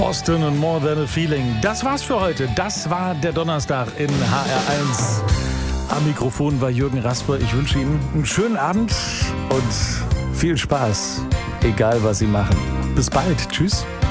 Boston und More Than a Feeling. Das war's für heute. Das war der Donnerstag in HR1. Am Mikrofon war Jürgen Rasper. Ich wünsche Ihnen einen schönen Abend und viel Spaß, egal was Sie machen. Bis bald. Tschüss.